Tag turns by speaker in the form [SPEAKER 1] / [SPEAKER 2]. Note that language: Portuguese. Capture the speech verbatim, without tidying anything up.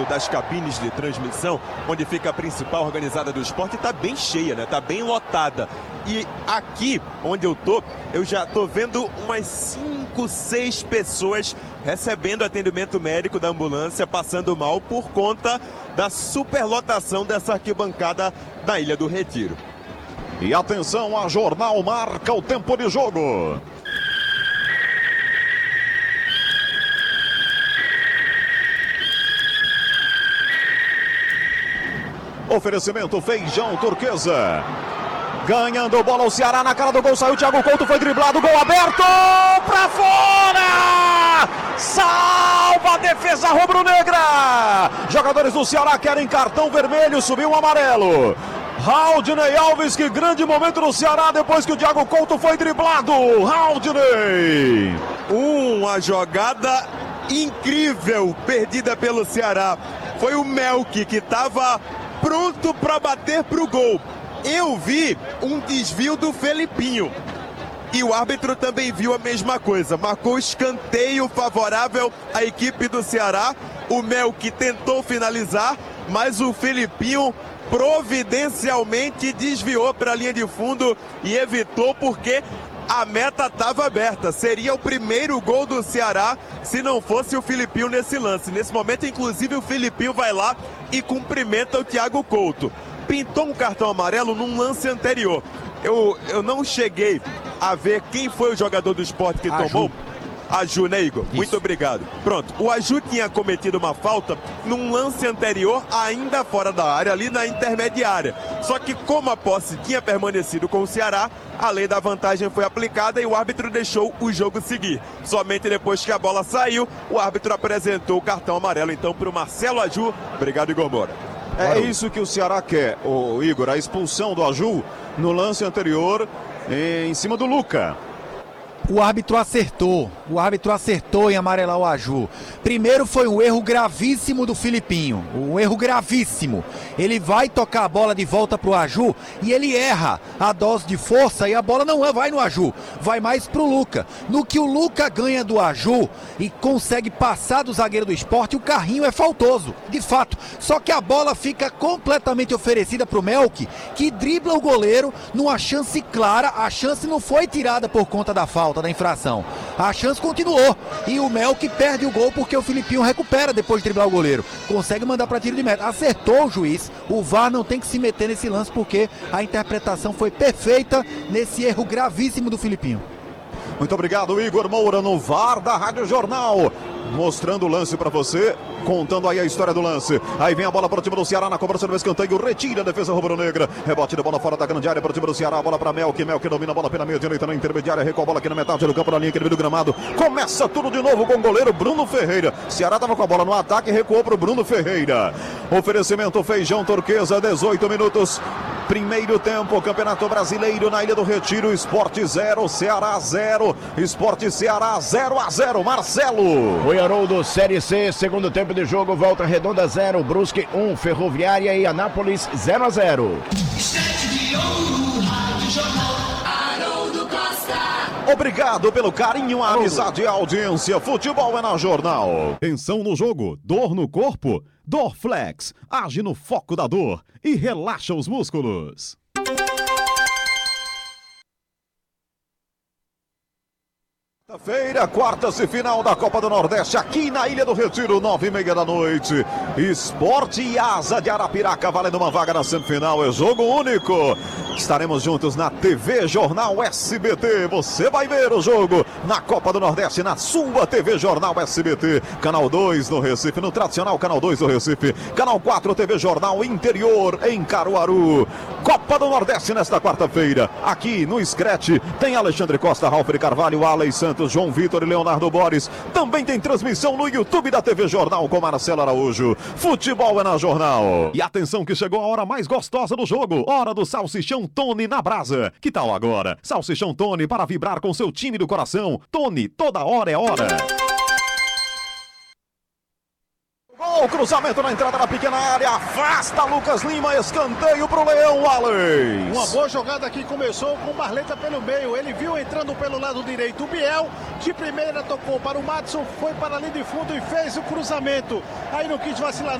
[SPEAKER 1] lado das cabines de transmissão, onde fica a principal organizada do esporte, está bem cheia, né? Está bem lotada. E aqui, onde eu tô, eu já tô vendo umas cinco, seis pessoas recebendo atendimento médico da ambulância, passando mal por conta da superlotação dessa arquibancada da Ilha do Retiro.
[SPEAKER 2] E atenção, a Jornal marca o tempo de jogo. Oferecimento Feijão Turquesa. Ganhando bola o Ceará na cara do gol, saiu o Thiago Couto, foi driblado, gol aberto, pra fora! Salva a defesa rubro-negra! Jogadores do Ceará querem cartão vermelho, subiu um amarelo. Haldney Alves, que grande momento no Ceará depois que o Thiago Couto foi driblado. Haldney!
[SPEAKER 1] Uma jogada incrível perdida pelo Ceará. Foi o Melk que estava pronto para bater para o gol. Eu vi um desvio do Felipinho. E o árbitro também viu a mesma coisa. Marcou escanteio favorável à equipe do Ceará. O Melk tentou finalizar, mas o Felipinho providencialmente desviou para a linha de fundo e evitou, porque a meta estava aberta. Seria o primeiro gol do Ceará se não fosse o Felipinho nesse lance. Nesse momento, inclusive, o Felipinho vai lá e cumprimenta o Thiago Couto. Pintou um cartão amarelo num lance anterior. Eu, eu não cheguei a ver quem foi o jogador do Sport que
[SPEAKER 3] Aju.
[SPEAKER 1] tomou. Aju, né, Igor?
[SPEAKER 3] Isso.
[SPEAKER 1] Muito obrigado. Pronto, o Aju tinha cometido uma falta num lance anterior, ainda fora da área, ali na intermediária. Só que como a posse tinha permanecido com o Ceará, a lei da vantagem foi aplicada e o árbitro deixou o jogo seguir. Somente depois que a bola saiu, o árbitro apresentou o cartão amarelo, então, para o Marcelo Aju. Obrigado, Igor Moura.
[SPEAKER 2] É isso que o Ceará quer, o Igor, a expulsão do Aju no lance anterior em cima do Luca.
[SPEAKER 3] O árbitro acertou, o árbitro acertou em amarelar o Aju. Primeiro foi um erro gravíssimo do Felipinho, um erro gravíssimo. Ele vai tocar a bola de volta pro Aju e ele erra a dose de força e a bola não vai no Aju, vai mais pro Luca. No que o Luca ganha do Aju e consegue passar do zagueiro do Sport, o carrinho é faltoso, de fato. Só que a bola fica completamente oferecida pro Melk, que dribla o goleiro numa chance clara. A chance não foi tirada por conta da falta, da infração. A chance continuou e o Melk perde o gol porque o Felipinho recupera depois de driblar o goleiro. Consegue mandar para tiro de meta. Acertou o juiz. O V A R não tem que se meter nesse lance porque a interpretação foi perfeita nesse erro gravíssimo do Felipinho.
[SPEAKER 2] Muito obrigado, Igor Moura, no V A R da Rádio Jornal. Mostrando o lance para você, contando aí a história do lance. Aí vem a bola para o time do Ceará na cobrança do escanteio, retira a defesa rubro-negra. Rebote da bola fora da grande área para o time do Ceará. A bola para Melk, Melk domina a bola pela meia direita na intermediária, recua a bola aqui na metade do campo, na linha que do gramado. Começa tudo de novo com o goleiro Bruno Ferreira. Ceará estava com a bola no ataque e recuou para o Bruno Ferreira. Oferecimento Feijão Turquesa, dezoito minutos. Primeiro tempo, Campeonato Brasileiro na Ilha do Retiro, Sport zero, Ceará zero, Sport Ceará zero a zero, Marcelo.
[SPEAKER 4] Oi, Haroldo, Série C, segundo tempo de jogo, Volta Redonda zero, Brusque um, Ferroviária e Anápolis zero a zero.
[SPEAKER 2] Obrigado pelo carinho, a amizade e a audiência. Futebol é na Jornal. Tensão no jogo, dor no corpo. Dorflex, age no foco da dor e relaxa os músculos. Feira, quartas e final da Copa do Nordeste, aqui na Ilha do Retiro, nove e meia da noite. Esporte e Asa de Arapiraca, valendo uma vaga na semifinal, é jogo único. Estaremos juntos na T V Jornal S B T. Você vai ver o jogo na Copa do Nordeste, na sua T V Jornal S B T. Canal dois no Recife, no tradicional Canal dois do Recife. Canal quatro, T V Jornal Interior, em Caruaru. Copa do Nordeste nesta quarta-feira. Aqui no Scratch tem Alexandre Costa, Ralf de Carvalho, Alex Santos, João Vitor e Leonardo Boris. Também tem transmissão no YouTube da T V Jornal com Marcelo Araújo. Futebol é na Jornal. E atenção que chegou a hora mais gostosa do jogo. Hora do Salsichão Tony na brasa. Que tal agora? Salsichão Tony para vibrar com seu time do coração. Tony, toda hora é hora. Gol, cruzamento na entrada da pequena área, afasta Lucas Lima, escanteio pro Leão, Alex.
[SPEAKER 5] Uma boa jogada que começou com o Barleta pelo meio, ele viu entrando pelo lado direito o Biel, de primeira tocou para o Madison, foi para a linha de fundo e fez o cruzamento, aí não quis vacilar.